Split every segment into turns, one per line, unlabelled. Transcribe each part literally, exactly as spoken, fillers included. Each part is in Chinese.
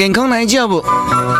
健康来照不？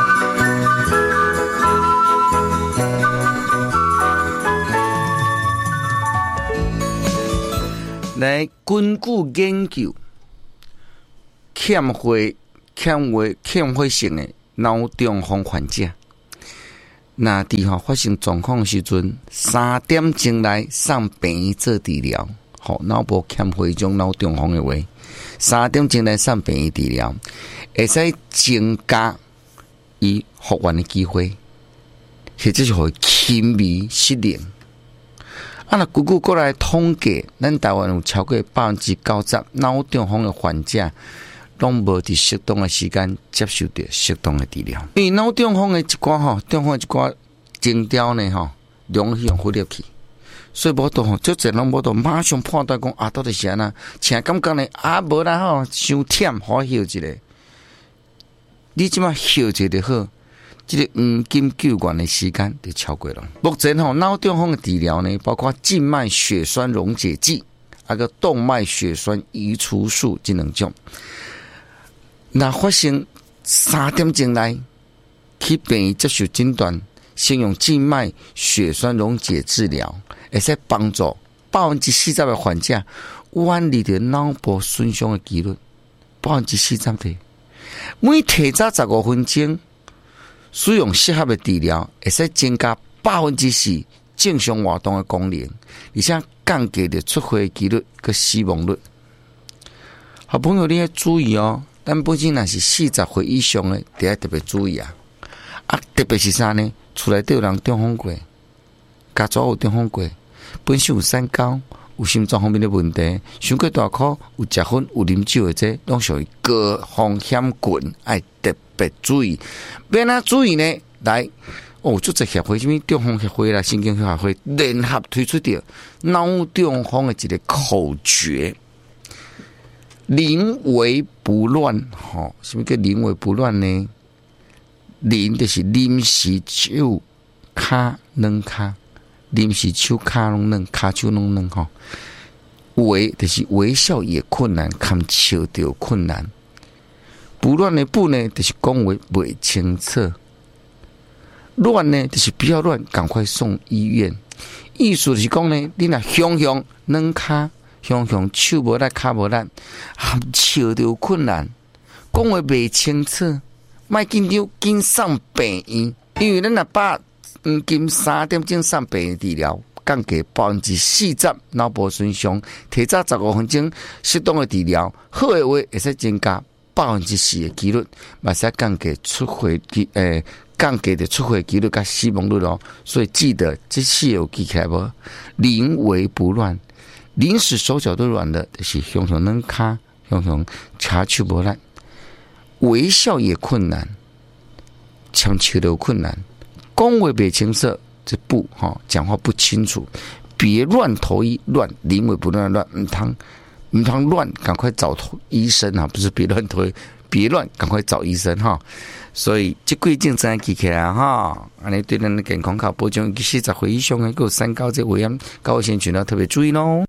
来，根据研究，欠血、欠血、欠血性的脑中风患者，那伫吼发生状况时阵，三点钟内送病院做治疗。吼，脑部欠血种脑中风的话，三点钟内送病院治疗，会使增加伊复原的机会，或者是互轻微失灵。啊，那根据过来统计，咱台湾有超过百分之九十脑中风的患者，拢无伫适当的时间接受到适当的治疗。因为脑中风的一寡吼，中风的一寡征兆呢吼，容易用忽略去。所以无多吼，足侪人无多马上判断讲啊，到底是安那？请感觉呢啊，无啦吼，伤忝，好休一下。你即马休一下就好，即、這个黄金救援的时间就超过了。目前吼，脑中风的治疗呢，包括静脉血栓溶解剂，啊个动脉血栓移除术这两种。那发生三点钟内去病院接受诊断，先用静脉血栓溶解治疗。会使帮助百分之四十的患者远离着脑部损伤的几率，百分之四十的。每提早十五分钟使用适合的治疗，会使增加百分之四正常活动的功能，而且降低着出血的几率跟死亡率。好朋友，你要注意哦，咱本身若是四十岁以上的，得要特别注意啊！啊，特别是啥呢？厝内底有人中风过，家族有中风过。本身有三高，有心脏方面的问题，伤过大考，有食薰，有啉酒的这，拢属于高风险群，爱特别注意。要哪注意呢？来，哦，足侪协会，什么中风协会啦、神经协会联合推出的脑中风的一个口诀：临危不乱。吼、哦，什么叫临危不乱呢？临就是临时手骹软骹。临时手骹拢软，骹手拢软吼。微就是微笑也困难，看笑就困难。不乱的不呢，就是讲话袂清楚。乱呢，就是不要乱，赶快送医院。意思就是讲呢，你若向向软骹，向向手无力，骹无力，含笑就有困难，讲话袂清楚，莫紧张，紧送病院，因为咱若把黄金三点钟送病院治疗，降低百分之四十脑部损伤，提早十五分钟适当的治疗，好的话会使增加百分之四的几率，嘛使降低出血机诶，降低的出血几率甲死亡率咯。所以记得这四有记起来无？临危不乱，临时手脚都软了，就是向向软骹，向向骹手无力，微笑也困难，强笑都有困难。讲话袂清楚，这不哈，讲话不清楚，别乱投医，乱临危不乱乱，唔通唔通乱，赶快找医生啊！不是别乱投，别乱，赶快找医生哈。所以这几种真记起来哈，安尼对咱的健康靠保障，其实十岁以上的有三高这危险高危险群要特别注意咯。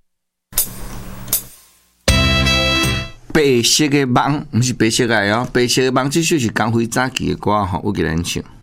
白色的梦，不是白色的哦，白色的梦，这首是江蕙早期的歌哈，我给咱唱。